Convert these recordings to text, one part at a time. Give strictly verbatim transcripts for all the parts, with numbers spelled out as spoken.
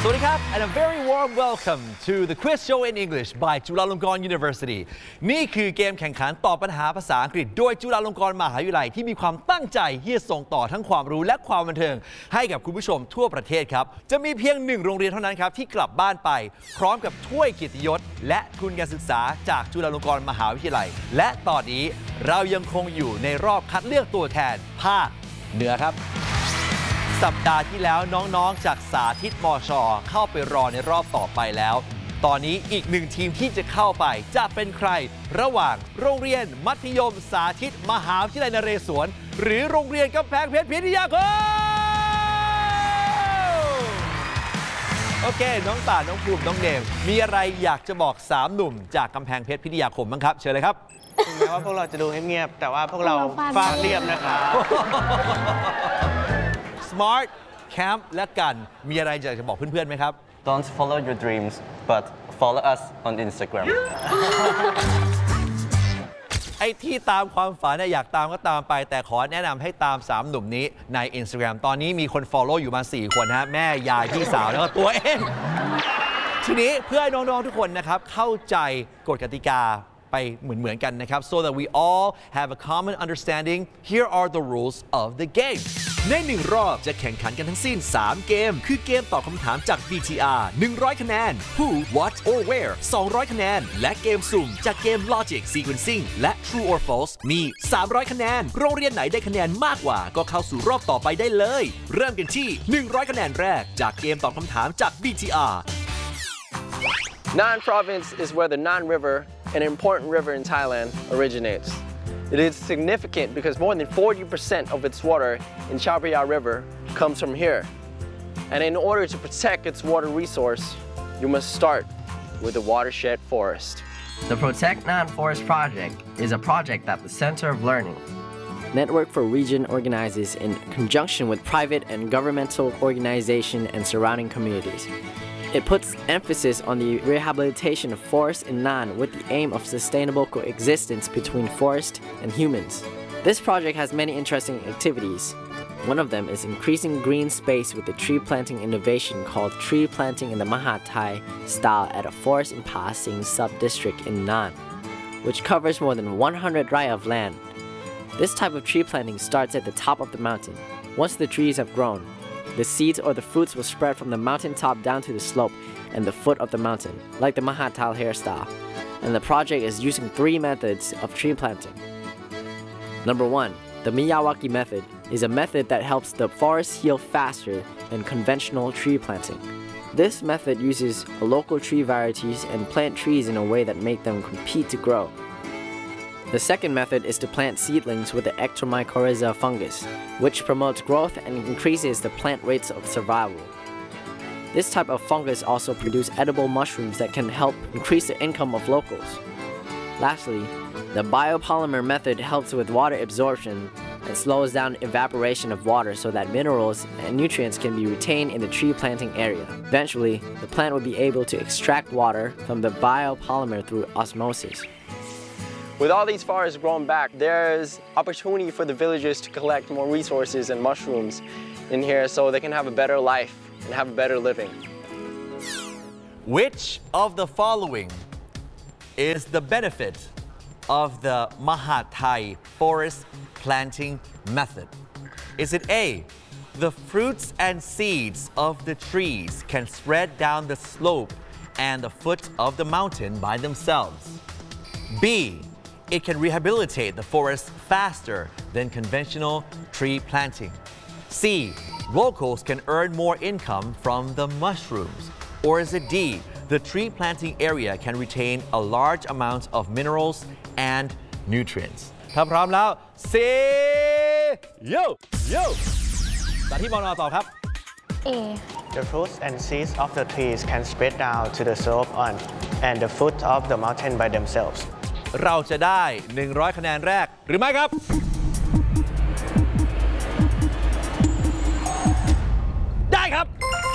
สวัสดีครับ and a very warm welcome to the quiz show in English by จุฬาลงกรณ์ University นี่คือเกมแข่งขันตอบปัญหาภาษาอังกฤษโดยจุฬาลงกรณ์มหาวิทยาลัยที่มีความตั้งใจที่จะส่งต่อทั้งความรู้และความบันเทิงให้กับคุณผู้ชมทั่วประเทศครับจะมีเพียงหนึ่งโรงเรียนเท่านั้นครับที่กลับบ้านไปพร้อมกับถ้วยเกียรติยศและทุนการศึกษาจากจุฬาลงกรณ์มหาวิทยาลัยและตอนนี้เรายังคงอยู่ในรอบคัดเลือกตัวแทนภาคเหนือครับสัปดาห์ที่แล้วน้องๆจากสาธิตมช.เข้าไปรอในรอบต่อไปแล้วตอนนี้อีกหนึ่งทีมที่จะเข้าไปจะเป็นใครระหว่างโรงเรียนมัธยมสาธิตมหาวิทยาลัยนเรศวรหรือโรงเรียนกำแพงเพชรพิทยาคมโอเคน้องป่านน้องภูมิน้องเนมมีอะไรอยากจะบอกสามหนุ่มจากกำแพงเพชรพิทยาคมบ้างครับเชิญเลยครับถึงแม้ว่าพวกเราจะดูเงียบๆแต่ว่าพวกเราฟาดเรียบนะครับ Smart Camp และกันมีอะไรอยากจะบอกเพื่อนๆไหมครับ Don't follow your dreams but follow us on Instagram ไอ้ที่ตามความฝันอยากตามก็ตามไปแต่ขอแนะนำให้ตามสามหนุ่มนี้ใน Instagram ตอนนี้มีคน follow อยู่มาสี่คนฮะแม่ยายพี่สาวแล้วก็ตัวเองทีนี้เพื่อให้น้องๆทุกคนนะครับเข้าใจกฎกติกาไปเหมือนๆกันนะครับ so that we all have a common understanding here are the rules of the game ในหนึ่งรอบจะแข่งขันกันทั้งสิ้นสามเกมคือเกมตอบคำถามจาก บี ที อาร์ หนึ่งร้อยคะแนน Who What or Where สองร้อยคะแนนและเกมสุ่มจากเกม Logic Sequencing และ True or False มีสามร้อยคะแนนโรงเรียนไหนได้คะแนนมากกว่าก็เข้าสู่รอบต่อไปได้เลยเริ่มกันที่หนึ่งร้อยคะแนนแรกจากเกมตอบคำถามจาก บี ที อาร์ Nan Province is where the Nan River, an important river in Thailand, originates. It is significant because more than forty percent of its water in Chao Phraya River comes from here. And in order to protect its water resource, you must start with the watershed forest. The Protect Nan Forest Project is a project at the Center of Learning. Network for Region organizes in conjunction with private and governmental organizations and surrounding communities. It puts emphasis on the rehabilitation of forests in Nan with the aim of sustainable coexistence between forest and humans. This project has many interesting activities. One of them is increasing green space with the tree planting innovation called tree planting in the Mahathai style at a forest in Pa Sing sub-district in Nan, which covers more than one hundred rai of land. This type of tree planting starts at the top of the mountain. Once the trees have grown, the seeds or the fruits will spread from the mountain top down to the slope and the foot of the mountain, like the Mahathai hairstyle. And the project is using three methods of tree planting. Number one, the Miyawaki method is a method that helps the forest heal faster than conventional tree planting. This method uses local tree varieties and plant trees in a way that make them compete to grow. The second method is to plant seedlings with the Ectomycorrhiza fungus, which promotes growth and increases the plant rates of survival. This type of fungus also produces edible mushrooms that can help increase the income of locals. Lastly, the biopolymer method helps with water absorption and slows down evaporation of water so that minerals and nutrients can be retained in the tree planting area. Eventually, the plant will be able to extract water from the biopolymer through osmosis. With all these forests grown back, there's opportunity for the villagers to collect more resources and mushrooms in here so they can have a better life and have a better living. Which of the following is the benefit of the Mahathai forest planting method? Is it A, the fruits and seeds of the trees can spread down the slope and the foot of the mountain by themselves? B, it can rehabilitate the forest faster than conventional tree planting. C, locals can earn more income from the mushrooms. Or is it D, the tree planting area can retain a large amount of minerals and nutrients? ถ้าพร้อมแล้ว say yo yo สาธิตมอนอตอบครับ A. The fruits and seeds of the trees can spread down to the slope on and the foot of the mountain by themselves. เราจะได้หนึ่งร้อยคะแนนแรกหรือไม่ครับได้ครับ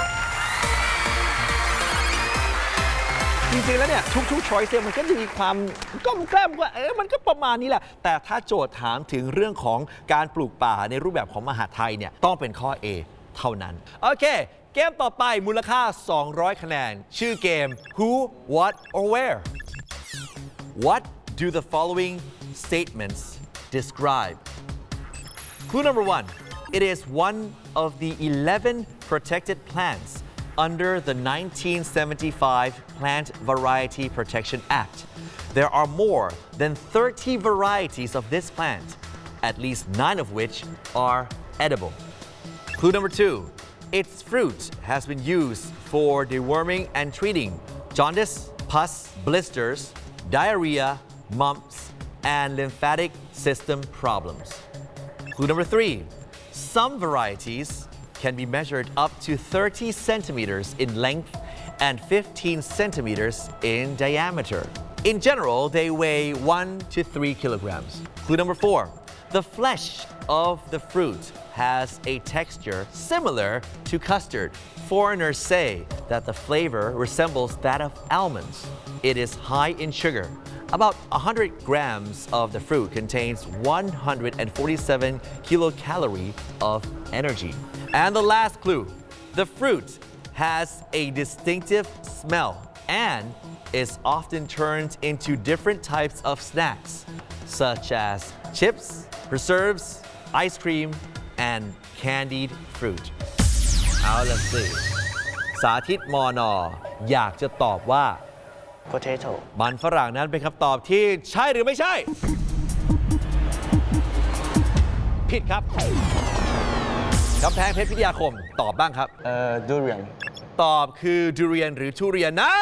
จริงๆแล้วเนี่ยทุกๆ choice มันก็จะมีความก้มแกล้มว่าเออมันก็ประมาณนี้แหละแต่ถ้าโจทย์ถามถึงเรื่องของการปลูกป่าในรูปแบบของมหาไทยเนี่ยต้องเป็นข้อ A เท่านั้นโอเคเกมต่อไปมูลค่า สองร้อย คะแนน ชื่อเกม Who, What, or Where What do the following statements describe? Clue number one. It is one of the eleven protected plants under the nineteen seventy-five Plant Variety Protection Act. There are more than thirty varieties of this plant, at least nine of which are edible. Clue number two. Its fruit has been used for deworming and treating jaundice, pus, blisters, diarrhea, mumps, and lymphatic system problems. Clue number three. Some varieties can be measured up to thirty centimeters in length and fifteen centimeters in diameter. In general, they weigh one to three kilograms. Clue number four. The flesh of the fruit has a texture similar to custard. Foreigners say that the flavor resembles that of almonds. It is high in sugar. About one hundred grams of the fruit contains one hundred forty-seven kilocalories of energy. And the last clue, the fruit has a distinctive smell and is often turned into different types of snacks, such as chips, preserves, ice cream, and candied fruit. เอาล่ะสิสาธิตมอนออยากจะตอบว่า Potato. มันฝรั่งนั้นเป็นคำตอบที่ใช่หรือไม่ใช่ ผิดครับกำแพงเพชรพิทยาคมตอบบ้างครับ Uh, durian. ตอบคือดูเรียนหรือทุเรียนนั้น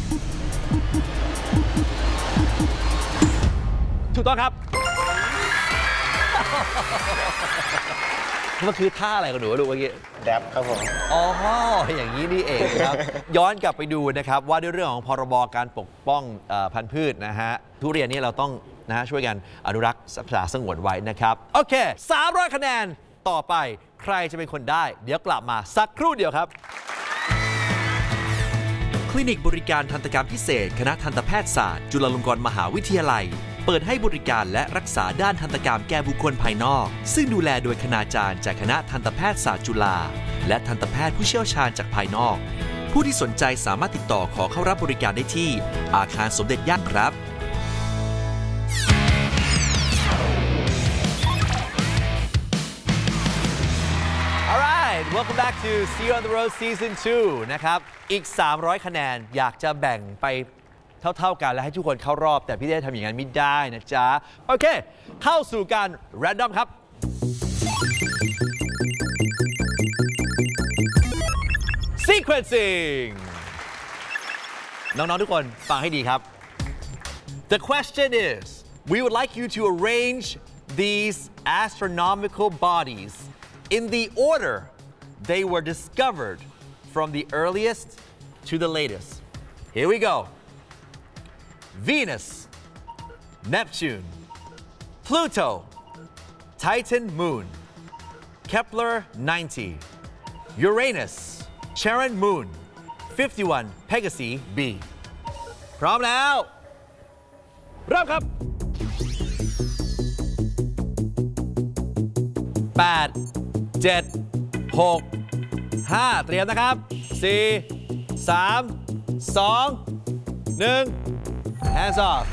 ถูกต้องครับ มันคือท่าอะไรกันหนูลูกเมื่อกี้ Dab ครับผมอ๋อ อย่างนี้นี่เองครับ ย้อนกลับไปดูนะครับว่าด้วยเรื่องของพรบการปกป้องเอ่อพันธุ์พืชนะฮะทุเรียนนี่เราต้องนะฮะช่วยกันอนุรักษ์รักษาสงวนไว้นะครับ โอเค สามร้อย คะแนนต่อไปใครจะเป็นคนได้ เดี๋ยวกลับมาสักครู่เดียวครับ คลินิกบริการทันตกรรมพิเศษคณะทันตแพทยศาสตร์จุฬาลงกรณ์มหาวิทยาลัยเปิดให้บริการและรักษาด้านทันตกรรมแก่บุคคลภายนอกซึ่งดูแลโดยคณาจารย์จากคณะทันตแพทยศาสตร์จุฬาและทันตแพทย์ผู้เชี่ยวชาญจากภายนอกผู้ที่สนใจสามารถติดต่อขอเข้ารับบริการได้ที่อาคารสมเด็จย่าครับ Alright, welcome back to See You on the Road Season ทู นะครับอีก สามร้อย คะแนนอยากจะแบ่งไปเท่าๆกันและให้ทุกคนเข้ารอบแต่พี่ได้ทำอย่างนั้นไม่ได้นะจ๊ะ โอเค เข้าสู่การ Random ครับ Sequencing น้องๆทุกคนฟังให้ดีครับ The question is we would like you to arrange these astronomical bodies in the order they were discovered from the earliest to the latest. Here we go. Venus, Neptune, Pluto, Titan Moon, Kepler ninety, Uranus, Charon Moon, fifty-one Pegasi B. พร้อมแล้วเริ่มครับแปด เจ็ด หก ห้าเตรียมนะครับสี่ สาม สอง หนึ่งHands off